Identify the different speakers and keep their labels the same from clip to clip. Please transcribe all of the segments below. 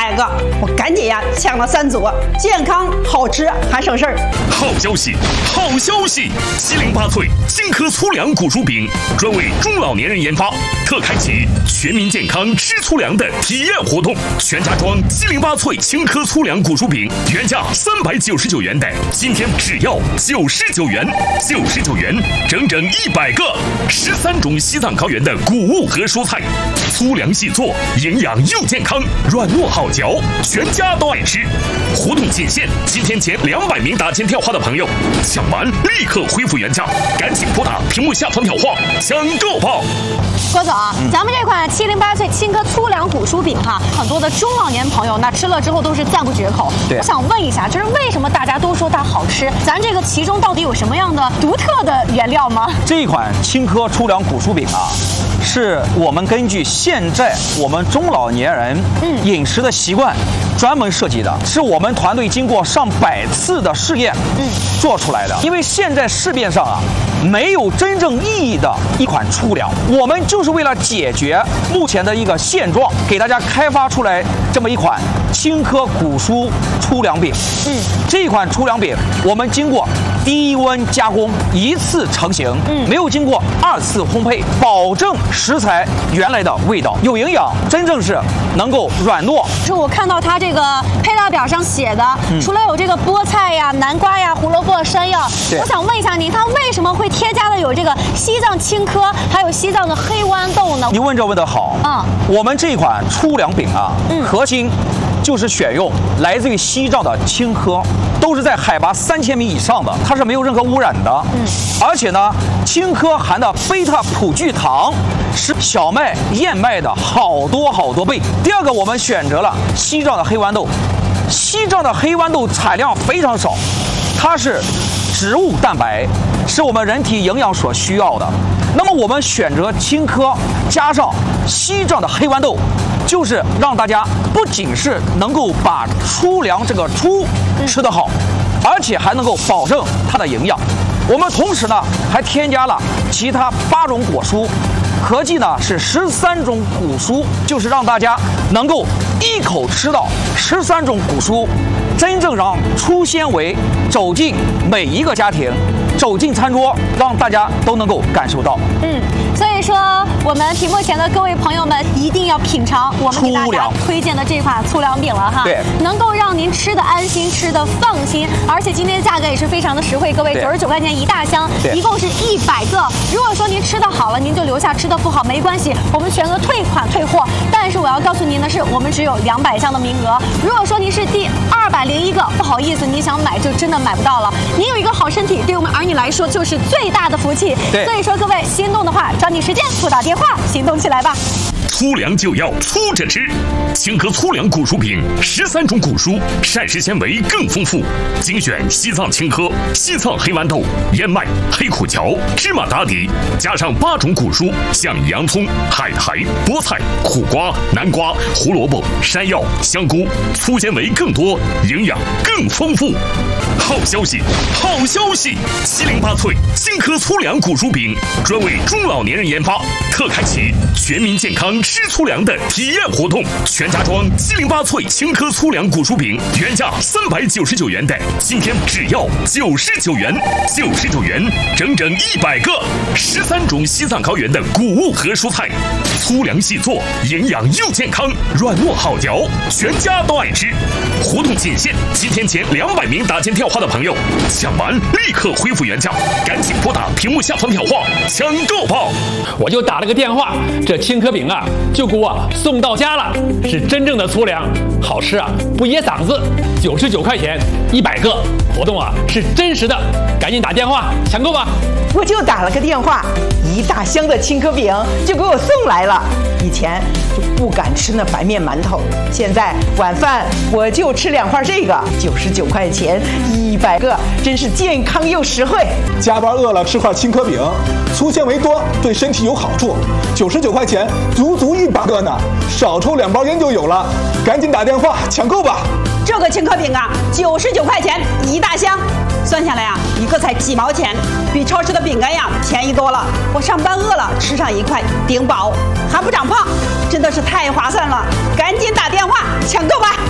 Speaker 1: 100个，我赶紧呀抢了3组，健康好吃还省事儿。
Speaker 2: 好消息，好消息！708脆青稞粗粮古薯饼专为中老年人研发，特开启全民健康吃粗粮的体验活动。全家装708脆青稞粗粮古薯饼，原价399元的，今天只要99元，99元，整整100个，13种西藏高原的谷物和蔬菜，粗粮细做，营养又健康，软糯好嚼，全家都爱吃。活动仅限今天前200名打进电话的朋友，抢完立刻恢复原价，赶紧拨打屏幕下方电话抢购吧。
Speaker 3: 郭总，咱们这款708脆青稞粗粮古薯饼哈，很多的中老年朋友那吃了之后都是赞不绝口。我想问一下，就是为什么大家都说它好吃？咱这个其中到底有什么样的独特的原料吗？
Speaker 4: 这一款青稞粗粮古薯饼啊，是我们根据现在我们中老年人饮食的习惯专门设计的，是我们团队经过上百次的试验做出来的。因为现在市面上啊没有真正意义的一款粗粮，我们就是为了解决目前的一个现状，给大家开发出来这么一款青稞古薯粗粮饼。这一款粗粮饼我们经过低温加工，1次成型，没有经过2次烘焙，保证食材原来的味道，有营养，真正是能够软糯。
Speaker 3: 是我看到它这个配料表上写的，除了有这个菠菜呀、南瓜呀、胡萝卜、山药，我想问一下您，它为什么会添加的有这个西藏青稞，还有西藏的黑豌豆呢？
Speaker 4: 你问这问得好。我们这款粗粮饼啊，核心就是选用来自于西藏的青稞，都是在海拔3000米以上的，它是没有任何污染的。而且呢，青稞含的贝塔葡聚糖是小麦、燕麦的好多倍。第二个，我们选择了西藏的黑豌豆，西藏的黑豌豆产量非常少，它是植物蛋白，是我们人体营养所需要的。那么我们选择青稞加上西藏的黑豌豆，就是让大家不仅是能够把粗粮这个粗吃得好，而且还能够保证它的营养。我们同时呢还添加了其他8种果蔬，合计呢是13种谷蔬，就是让大家能够一口吃到13种谷蔬，真正让粗纤维走进每一个家庭，走进餐桌，让大家都能够感受到。
Speaker 3: 所以说我们屏幕前的各位朋友们一定要品尝我们给大家推荐的这款粗粮饼了哈，能够让您吃的安心，吃的放心，而且今天的价格也是非常的实惠，各位99块钱一大箱，一共是100个。如果说您吃的好了，您就留下；吃的不好没关系，我们全额退款退货。但是我要告诉您的是，我们只有200箱的名额。如果说您是第201个，不好意思，你想买就真的买不到了。您有一个好身体，对我们儿女来说就是最大的福气。所以说各位心动的话，抓紧时间拨打电话行动起来吧。
Speaker 2: 粗粮就要粗着吃，青稞粗粮古薯饼，13种古蔬，膳食纤维更丰富，精选西藏青稞、西藏黑豌豆、燕麦、黑苦荞、芝麻打底，加上8种古蔬，像洋葱、海苔、菠菜、苦瓜、南瓜、胡萝卜、山药、香菇，粗纤维更多，营养更丰富。好消息，好消息！708脆青稞粗粮古薯饼专为中老年人研发，特开启全民健康吃粗粮的体验活动。全家装708脆青稞粗粮古薯饼，原价399元的，今天只要99元，99元，整整100个，13种西藏高原的谷物和蔬菜，粗粮细做，营养又健康，软糯好嚼，全家都爱吃。活动仅限今天前200名打进电话的朋友，抢完立刻恢复原价，赶紧拨打屏幕下方电话抢购吧。
Speaker 5: 我就打了个电话，这青稞饼啊就给我送到家了，是真正的粗粮，好吃啊，不噎嗓子，99块钱100个，活动啊是真实的，赶紧打电话抢购吧。
Speaker 1: 我就打了个电话，一大箱的青稞饼就给我送来了。以前就不敢吃那白面馒头，现在晚饭我就吃2块这个，99块钱100个，真是健康又实惠。
Speaker 6: 加班饿了吃块青稞饼，粗纤维多，对身体有好处。99块钱足100个呢，少抽2包烟就有了。赶紧打电话抢购吧。
Speaker 1: 这个青稞饼啊，99块钱一大箱，算下来啊，一个才几毛钱，比超市的饼干呀便宜多了。我上班饿了，吃上1块顶饱，还不长胖，真的是太划算了。赶紧打电话抢购吧。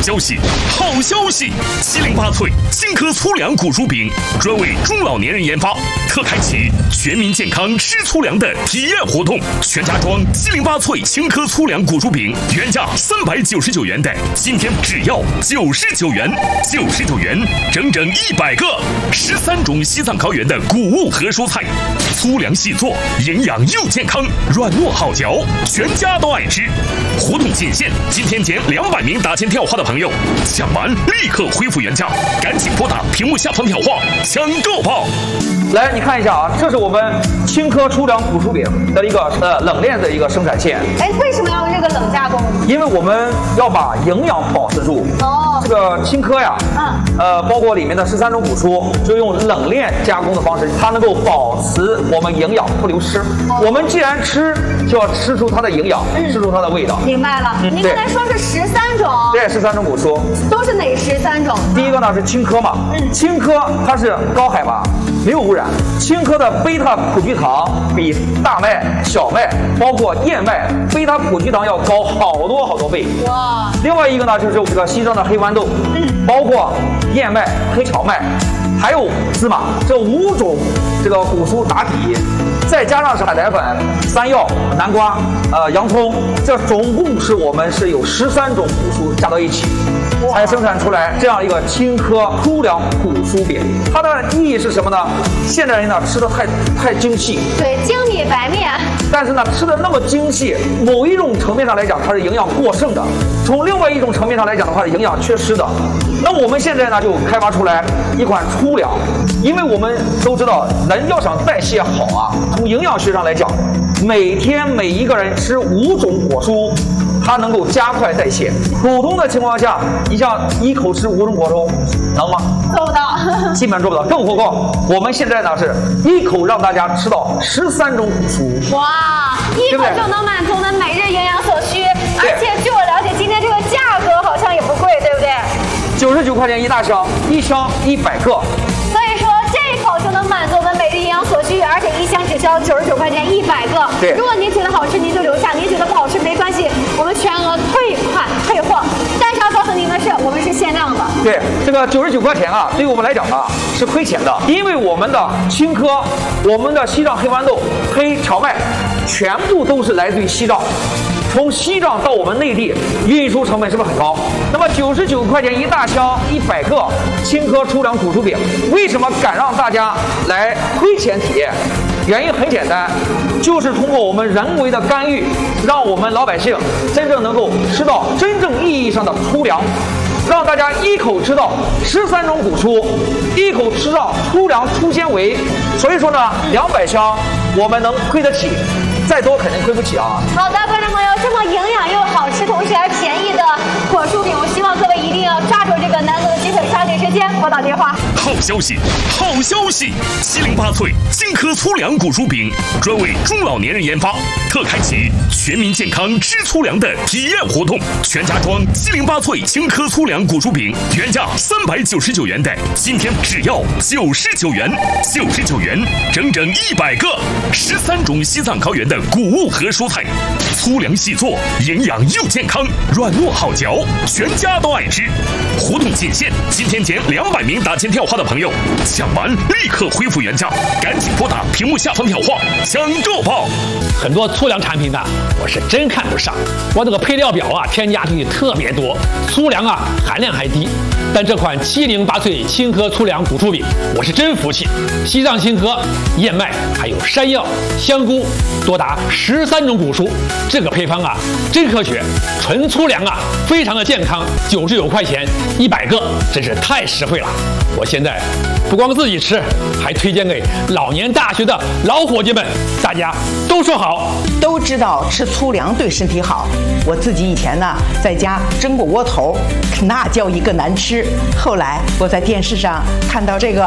Speaker 2: 消息，好消息！708脆青稞粗粮谷薯饼专为中老年人研发，特开启全民健康吃粗粮的体验活动。全家装708脆青稞粗粮谷薯饼，原价399元的，今天只要99元，99元，整整100个，13种西藏高原的谷物和蔬菜，粗粮细做，营养又健康，软糯好嚼，全家都爱吃。活动仅限今天前200名打前跳话的朋友，抢完立刻恢复原价，赶紧拨打屏幕下方跳话抢购吧！
Speaker 4: 来，你看一下啊，这是我们青稞粗粮谷薯饼的一个冷链的一个生产线。
Speaker 3: 哎，为什么要用这个冷加工？
Speaker 4: 因为我们要把营养保持住。这个青稞呀，包括里面的13种谷蔬，就用冷链加工的方式，它能够保持我们营养不流失。我们既然吃，就要吃出它的营养，吃出它的味道。
Speaker 3: 明白了。您刚才说是13种，
Speaker 4: 对，13种谷蔬，
Speaker 3: 都是哪13种？
Speaker 4: 第一个呢是青稞嘛，青稞它是高海拔，没有污染。青稞的贝塔葡聚糖比大麦、小麦，包括燕麦，贝塔葡聚糖要高好多倍。哇！另外一个呢就是这个西藏的黑豌豆，包括燕麦、黑荞麦，还有芝麻，这5种这个谷蔬打底，再加上海苔粉、山药、南瓜、洋葱，这总共是我们是有13种谷蔬加到一起，才生产出来这样一个青稞粗粮谷薯饼。它的意义是什么呢？现代人呢吃的太精细，
Speaker 3: 对，精米白面，
Speaker 4: 但是呢吃的那么精细，某一种层面上来讲它是营养过剩的，从另外一种层面上来讲的话是营养缺失的。那我们现在呢就开发出来一款粗粮，因为我们都知道人要想代谢好啊，从营养学上来讲，每天每一个人吃5种果蔬，它能够加快代谢。普通的情况下，你像一口吃5种果蔬，能吗？
Speaker 3: 做不到，
Speaker 4: 基本上做不到。更何况我们现在呢是一口让大家吃到13种谷蔬。
Speaker 3: 哇，一口就能满足我们每日营养所需。而且据我了解，今天这个价格好像也不贵，对不对
Speaker 4: ？99块钱一大箱，一箱100个。
Speaker 3: 所以说这一口就能满足我们每日营养所需，而且一箱只需要99块钱100个。
Speaker 4: 对，
Speaker 3: 如果您觉得好吃，您就留下；您觉得不好吃没关系，我们全额退款退货。但是要告诉您的是，我们是限量的。
Speaker 4: 对，这个99块钱啊，对于我们来讲呢是亏钱的，因为我们的青稞、我们的西藏黑豌豆、黑荞麦，全部都是来自于西藏。从西藏到我们内地，运输成本是不是很高？那么99块钱一大箱100个青稞粗粮谷薯饼，为什么敢让大家来亏钱体验？原因很简单，就是通过我们人为的干预，让我们老百姓真正能够吃到真正意义上的粗粮，让大家一口吃到13种谷蔬，一口吃到粗粮粗纤维。所以说呢，200箱我们能亏得起。再多肯定亏不起啊！
Speaker 3: 好的，观众朋友，这么营养又好吃，同时还便宜的果蔬饼，我希望各位一定要抓住这个难得的机会，抓紧时间拨打电话。
Speaker 2: 好消息，好消息！708脆青稞粗粮谷薯饼专为中老年人研发，特开启全民健康吃粗粮的体验活动。全家装708脆青稞粗粮谷薯饼，原价399元的，今天只要99元，99元，整整100个，13种西藏高原的谷物和蔬菜，粗粮细做，营养又健康，软糯好嚼，全家都爱吃。活动仅限今天前200名打前跳话的朋友，抢完立刻恢复原价，赶紧拨打屏幕下方跳话抢购吧！
Speaker 5: 很多粗粮产品呢，我是真看不上，我这个配料表啊，添加东西特别多，粗粮啊含量还低。但这款708脆青稞粗粮谷薯饼，我是真服气。西藏青稞、燕麦还有山药、香菇，多达13种谷蔬，这个配方啊真科学，纯粗粮啊，非常的健康。99块钱100个，真是太实惠了。我现在不光自己吃，还推荐给老年大学的老伙计们，大家都说好。
Speaker 1: 都知道吃粗粮对身体好，我自己以前呢在家蒸过窝头，那叫一个难吃。后来我在电视上看到这个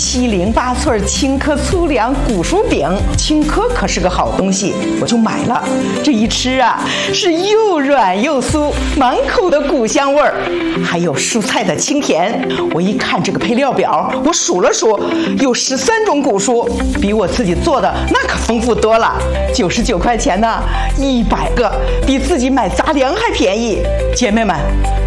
Speaker 1: 708脆青稞粗粮谷薯饼，青稞可是个好东西，我就买了。这一吃啊，是又软又酥，满口的谷香味儿，还有蔬菜的清甜。我一看这个配料表，我数了数，有13种谷蔬，比我自己做的那可丰富多了。99块钱呢，100个，比自己买杂粮还便宜。姐妹们，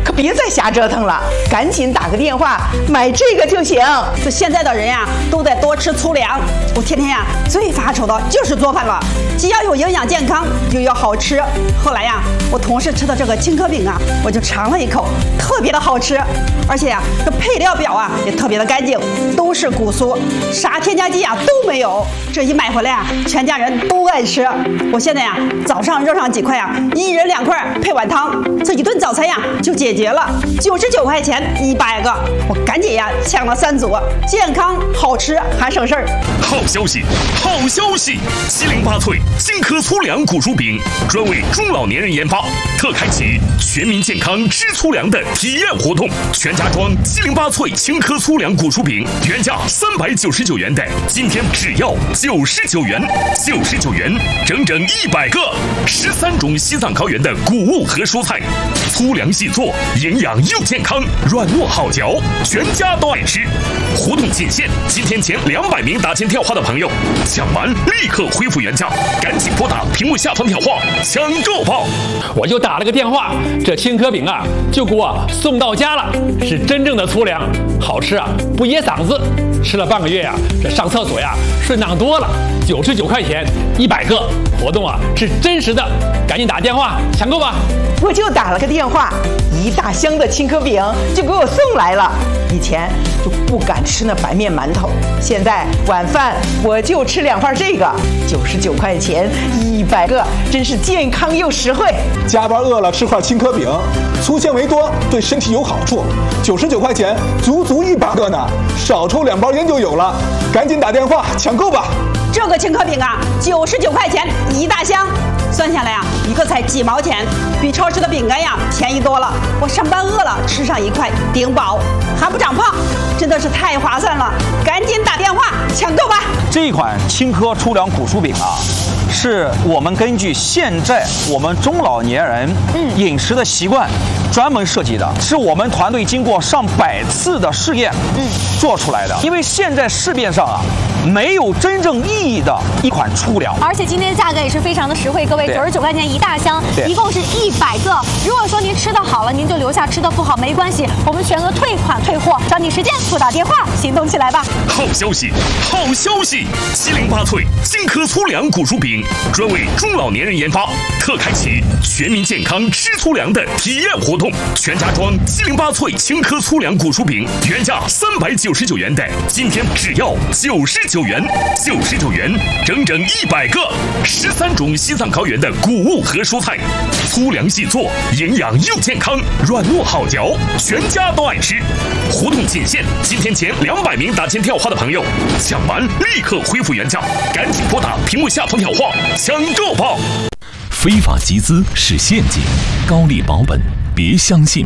Speaker 1: 可别再瞎折腾了，赶紧打个电话买这个就行。
Speaker 7: 这现在的人呀，都得多吃粗粮。我天天呀，最发愁的就是做饭了，既要有营养健康，又要好吃。后来呀，我同事吃的这个青稞饼啊，我就尝了一口，特别的好吃，而且呀，这配料表啊也特别的干净，都是古酥，啥添加剂啊都没有。这一买回来啊，全家人都爱吃。我现在呀，早上热上几块呀，1人2块配碗汤，这一顿早餐呀就解决了，99块钱100个。我赶紧呀抢了3组，健康好吃还省事儿。
Speaker 2: 好消息，好消息！708脆金科粗粮古薯饼专为中老年人研发，特开启全民健康吃粗粮的体验活动。全家装708脆金科粗粮古薯饼，原价399元的，今天只要99元，99元，整整100个，13种西藏高原的谷物和蔬菜，粗粮细做，营养又健康，软糯好嚼，全家都爱吃。活动仅限今天前200名打进电话的朋友，抢完立刻恢复原价，赶紧拨打屏幕下方电话抢购吧！
Speaker 5: 我就打了个电话，这青稞饼啊就给我送到家了，是真正的粗粮，好吃啊，不噎嗓子。吃了半个月呀，这上厕所呀顺当多了，99块钱100个，活动啊是真实的，赶紧打电话抢购吧！
Speaker 1: 我就打了个电话，一大箱的青稞饼就给我送来了。以前就不敢吃那白面馒头，现在晚饭我就吃2块这个，99块钱100个，真是健康又实惠。
Speaker 6: 加班饿了吃块青稞饼，粗纤维多，对身体有好处，99块钱足100个呢，少抽2包烟就有了，赶紧打电话抢购吧！
Speaker 7: 这个青稞饼啊，99块钱1大箱，算下来啊，一个才几毛钱，比超市的饼干呀便宜多了。我上班饿了吃上1块顶饱，还不长胖，真的是太划算了！赶紧打电话抢购吧！
Speaker 4: 这一款青稞粗粮古薯饼啊，是我们根据现在我们中老年人饮食的习惯专门设计的，是我们团队经过上百次的试验做出来的。因为现在市面上啊，没有真正意义的一款粗粮，
Speaker 3: 而且今天价格也是非常的实惠，各位99块钱1大箱，一共是100个。如果说您吃的好了，您就留下；吃的不好没关系，我们全额退款退货。抓紧时间拨打电话，行动起来吧！
Speaker 2: 好消息，好消息！708脆金科粗粮古薯饼专为中老年人研发，特开启全民健康吃粗粮的体验活动。全家装708脆青稞粗粮古薯饼，原价399元的，今天只要99元，99元，整整100个，13种西藏高原的谷物和蔬菜，粗粮细做，营养又健康，软糯好嚼，全家都爱吃。活动仅限今天前200名打进电话的朋友，抢完立刻恢复原价，赶紧拨打屏幕下方电话抢购吧！
Speaker 8: 非法集资是陷阱，高利保本别相信。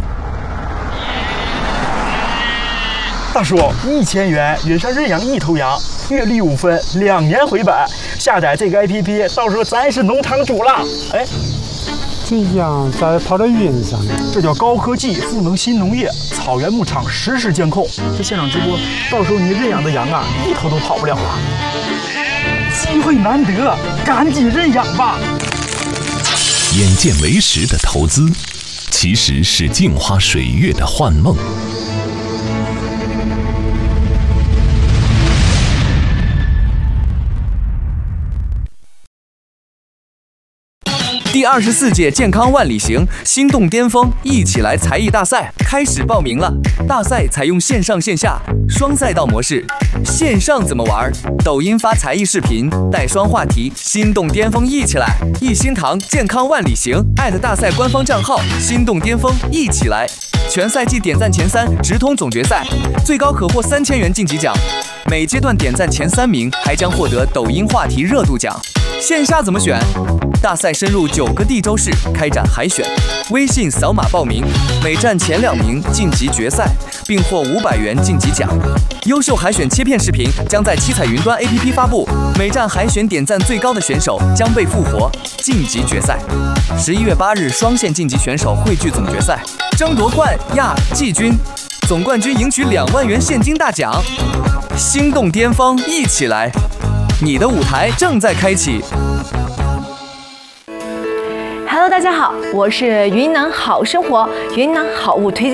Speaker 9: 大叔，1000元原上认养1头羊，月利5分，2年回本。下载这个 APP， 到时候咱是农场主了。哎，
Speaker 10: 这羊咋跑到云上了？
Speaker 9: 这叫高科技赋能新农业，草原牧场实时监控。这现场直播，到时候你认养的羊啊，1头都跑不了了。机会难得，赶紧认养吧！
Speaker 8: 眼见为实的投资，其实是镜花水月的幻梦。
Speaker 11: 第24届健康万里行心动巅峰一起来才艺大赛开始报名了。大赛采用线上线下双赛道模式。线上怎么玩？抖音发才艺视频，带双话题，心动巅峰一起来。一心堂健康万里行大赛官方账号心动巅峰一起来。全赛季点赞前3直通总决赛，最高可获3000元晋级奖。每阶段点赞前3名还将获得抖音话题热度奖。线下怎么选？大赛深入9个地州市开展海选，微信扫码报名，每站前2名晋级决赛，并获500元晋级奖。优秀海选切片视频将在七彩云端 APP 发布，每站海选点赞最高的选手将被复活晋级决赛。11月8日双线晋级选手汇聚总决赛，争夺冠亚季军，总冠军赢取2万元现金大奖。心动巅峰一起来，你的舞台正在开启。
Speaker 12: Hello， 大家好，我是云南好生活云南好物推荐